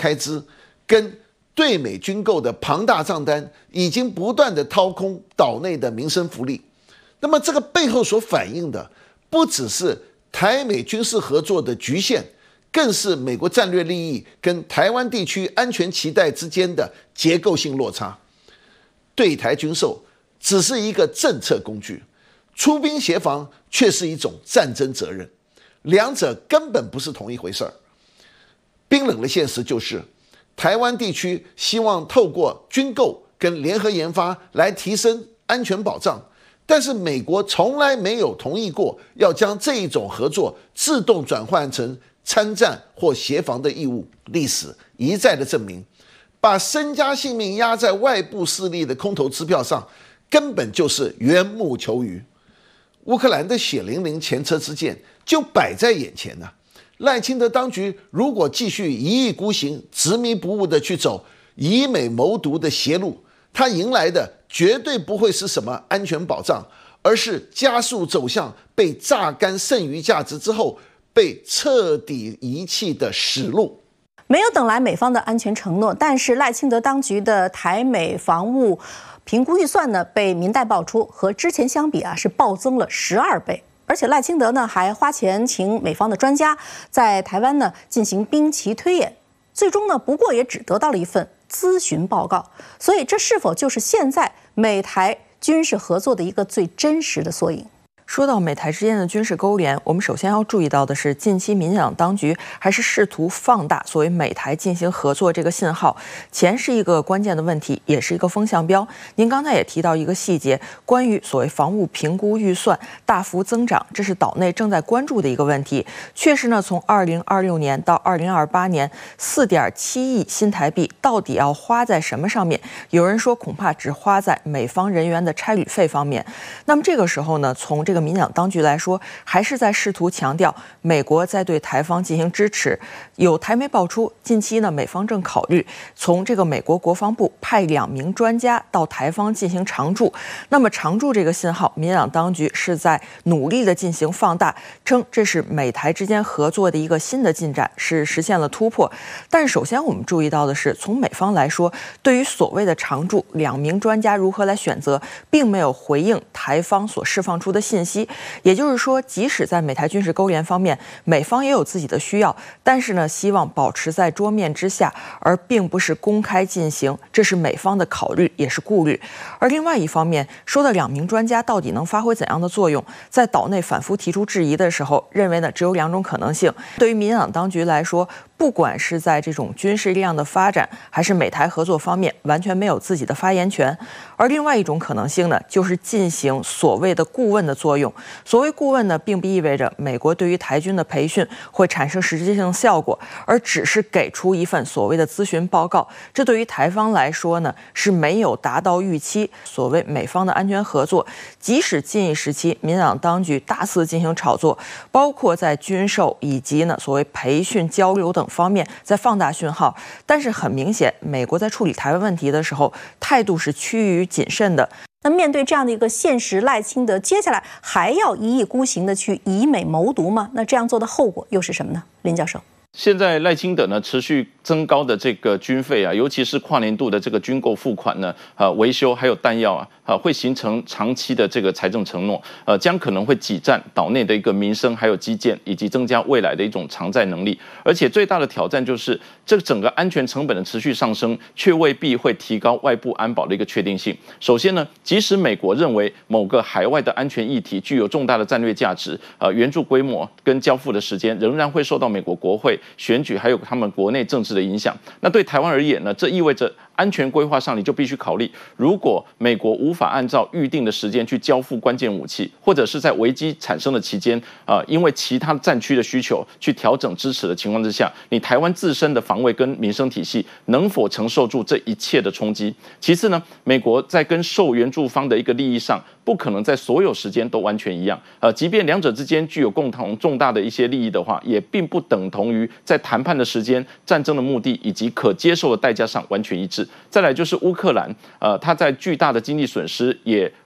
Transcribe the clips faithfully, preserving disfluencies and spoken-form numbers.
开支跟对美军购的庞大账单，已经不断的掏空岛内的民生福利。那么这个背后所反映的，不只是台美军事合作的局限，更是美国战略利益跟台湾地区安全期待之间的结构性落差。对台军售只是一个政策工具，出兵协防却是一种战争责任，两者根本不是同一回事儿。冰冷的现实就是，台湾地区希望透过军购跟联合研发来提升安全保障，但是美国从来没有同意过要将这一种合作自动转换成参战或协防的义务。历史一再的证明，把身家性命压在外部势力的空头支票上，根本就是缘木求鱼。乌克兰的血淋淋前车之鉴就摆在眼前呢、啊。赖清德当局如果继续一意孤行、执迷不悟的去走以美谋独的邪路，他迎来的绝对不会是什么安全保障，而是加速走向被榨干剩余价值之后被彻底遗弃的死路。 没有等来美方的安全承诺，但是赖清德当局的台美防务评估预算呢，被民代爆出，和之前相比啊，是暴增了十二倍。而且赖清德呢，还花钱请美方的专家在台湾呢进行兵棋推演，最终呢，不过也只得到了一份咨询报告。所以，这是否就是现在美台军事合作的一个最真实的缩影？ 说到美台之间的军事勾连，我们首先要注意到的是，近期民进党当局还是试图放大所谓美台进行合作这个信号。钱是一个关键的问题，也是一个风向标。您刚才也提到一个细节，关于所谓防务评估预算大幅增长，这是岛内正在关注的一个问题。确实呢，从二零二六年到二零二八年，四点七亿新台币到底要花在什么上面？有人说恐怕只花在美方人员的差旅费方面。那么这个时候呢，从这个民进党当局来说，还是在试图强调美国在对台方进行支持。有台媒爆出，近期呢，美方正考虑从这个美国国防部派两名专家到台方进行常驻。那么常驻这个信号，民进党当局是在努力的进行放大，称这是美台之间合作的一个新的进展，是实现了突破。但是首先我们注意到的是，从美方来说，对于所谓的常驻两名专家如何来选择，并没有回应台方所释放出的信息。也就是说，即使在美台军事勾连方面，美方也有自己的需要，但是呢，希望保持在桌面之下，而并不是公开进行，这是美方的考虑，也是顾虑。而另外一方面，说的两名专家到底能发挥怎样的作用，在岛内反复提出质疑的时候，认为呢只有两种可能性。对于民进党当局来说，不管是在这种军事力量的发展，还是美台合作方面，完全没有自己的发言权。而另外一种可能性呢，就是进行所谓的顾问的作用。所谓顾问呢，并不意味着美国对于台军的培训会产生实质性效果，而只是给出一份所谓的咨询报告。这对于台方来说呢，是没有达到预期。所谓美方的安全合作，即使近一时期民进党当局大肆进行炒作，包括在军售以及呢所谓培训交流等方面在放大讯号，但是很明显，美国在处理台湾问题的时候，态度是趋于谨慎的。 那面对这样的一个现实，赖清德接下来还要一意孤行的去以美谋独吗？那这样做的后果又是什么呢？林教授， 现在赖清德呢持续增高的这个军费啊，尤其是跨年度的这个军购付款呢，呃，维修还有弹药啊，啊，会形成长期的这个财政承诺，呃，将可能会挤占岛内的一个民生还有基建，以及增加未来的一种偿债能力。而且最大的挑战就是，这整个安全成本的持续上升，却未必会提高外部安保的一个确定性。首先呢，即使美国认为某个海外的安全议题具有重大的战略价值，呃，援助规模跟交付的时间仍然会受到美国国会选举还有他们国内政治的影响。那对台湾而言呢，这意味着安全规划上你就必须考虑，如果美国无法按照预定的时间去交付关键武器，或者是在危机产生的期间，呃，因为其他战区的需求去调整支持的情况之下，你台湾自身的防卫跟民生体系能否承受住这一切的冲击？其次呢，美国在跟受援助方的一个利益上，不可能在所有时间都完全一样。呃，即便两者之间具有共同重大的一些利益的话，也并不等同于在谈判的时间、战争的目的以及可接受的代价上完全一致。再来就是乌克兰，呃，它在巨大的经济损失也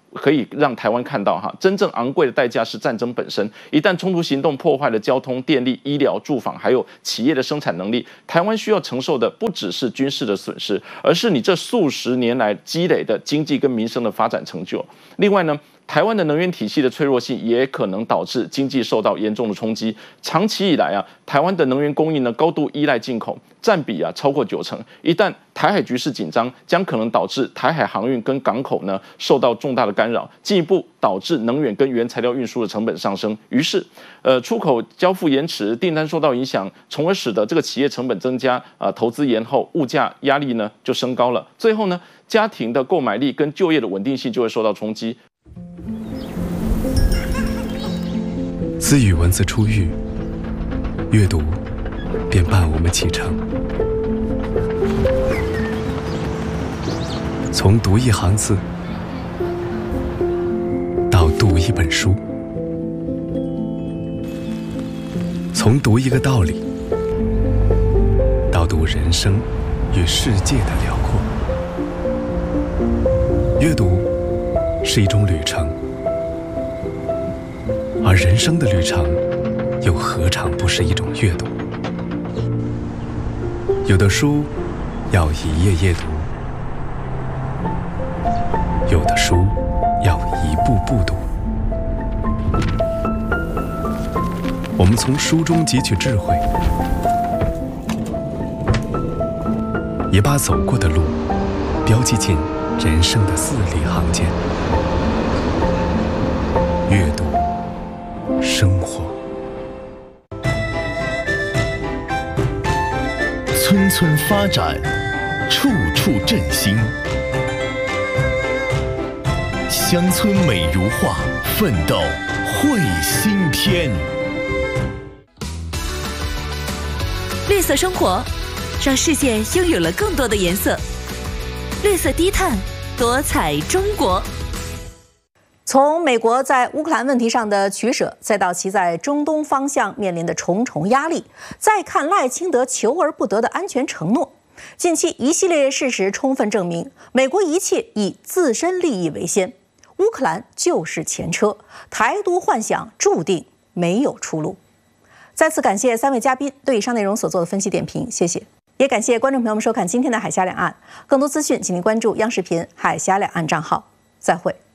可以让台湾看到哈，真正昂贵的代价是战争本身。一旦冲突行动破坏了交通、电力、医疗、住房，还有企业的生产能力，台湾需要承受的不只是军事的损失，而是你这数十年来积累的经济跟民生的发展成就。另外呢，台湾的能源体系的脆弱性也可能导致经济受到严重的冲击。长期以来啊，台湾的能源供应呢高度依赖进口，占比啊超过九成。一旦台海局势紧张，将可能导致台海航运跟港口呢受到重大的干扰，进一步导致能源跟原材料运输的成本上升。于是，呃，出口交付延迟，订单受到影响，从而使得这个企业成本增加，啊、呃，投资延后，物价压力呢就升高了。最后呢，家庭的购买力跟就业的稳定性就会受到冲击。 自与文字初遇，阅读便伴我们启程。从读一行字到读一本书，从读一个道理到读人生与世界的辽阔。阅读是一种旅程，而人生的旅程又何尝不是一种阅读？有的书要一页页读，有的书要一步步读。我们从书中汲取智慧，也把走过的路标记进人生的字里行间。阅读，生活。 村村发展，处处振兴。乡村美如画，奋斗绘新篇。 绿色生活，让世界拥有了更多的颜色。绿色低碳，多彩中国。 从美国在乌克兰问题上的取舍，再到其在中东方向面临的重重压力，再看赖清德求而不得的安全承诺，近期一系列事实充分证明，美国一切以自身利益为先，乌克兰就是前车，台独幻想注定没有出路。再次感谢三位嘉宾对以上内容所做的分析点评，谢谢。也感谢观众朋友们收看今天的海峡两岸，更多资讯请您关注央视频海峡两岸账号。再会。